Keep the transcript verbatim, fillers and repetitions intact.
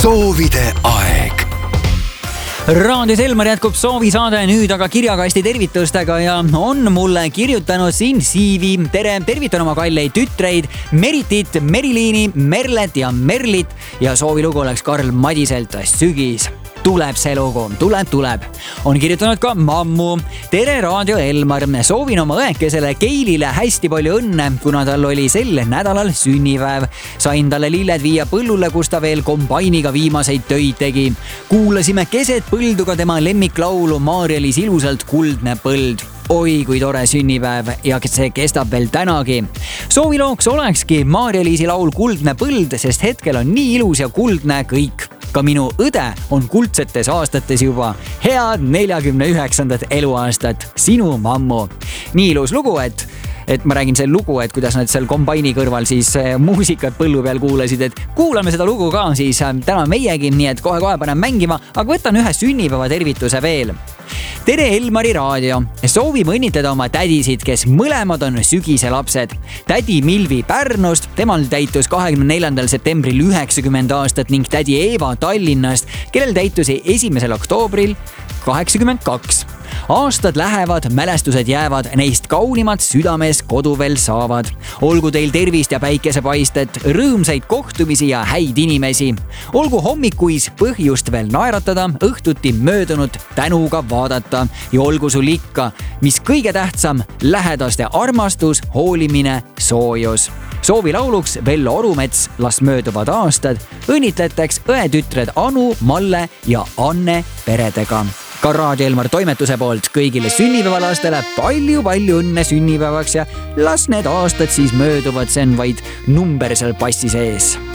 soovide aeg. Raadios Elmar jätkub soovisaade nüüd aga kirjakasti tervitustega ja on mulle kirjutanud siin Siivi. Tere, tervitan oma kalleid tütreid Meritit, Meriliini, Merlet ja Merlit ja soovilugu oleks Karl Madiselt Sügis. Tuleb see lugu, tuleb, tuleb. On kirjutanud ka Mammu. Tere, Raadio Elmar. Soovin oma õekesele Keilile hästi palju õnne, kuna tal oli sel nädalal sünnipäev. Sain talle lilled viia põllule, kus ta veel kombainiga viimaseid töid tegi. Kuulasime keset põldu ka tema lemmiklaulu Maarja-Liis ilusalt Kuldne põld. Oi, kui tore sünnipäev ja see kestab veel tänagi. Soovilooks olekski Maarja-Liisi laul Kuldne põld, sest hetkel on nii ilus ja kuldne kõik. Ka minu õde on kuldsetes aastates juba. Head neljakümne üheksandat eluaastat. Sinu Mammu. Nii ilus lugu, et et ma räägin selle lugu, et kuidas nad seal kombaini kõrval siis muusikat põllu peal kuulasid, et kuulame seda lugu ka siis täna meiegi, nii et kohe-kohe panen mängima, aga võtan ühe sünnipäeva tervituse veel. Tere, Elmari raadio. Soovime õnnitleda oma tädisid, kes mõlemad on sügise lapsed. Tädi Milvi Pärnust, temal täitus kahekümne neljandal septembril üheksakümmend aastat ning tädi Eeva Tallinnast, kellel täitus esimesel oktoobril kaheksakümmend kaks. Aastad lähevad, mälestused jäävad, neist kaunimat südames kodu veel saavad. Olgu teil tervist ja päikesepaistet, rõõmsaid kohtumisi ja häid inimesi. Olgu hommikuis põhjust veel naeratada, õhtuti möödunud tänuga vaadata ja olgu sul ikka, mis kõige tähtsam, lähedaste armastus, hoolimine, soojus. Soovi lauluks Vello Orumets, las mööduvad aastad, õnnitleteks õetütred Anu, Malle ja Anne peredega. Ka Raadio Elmar toimetuse poolt kõigile sünnipäevalastele palju-palju õnne sünnipäevaks ja las need aastad siis mööduvad, see on vaid number seal passi sees.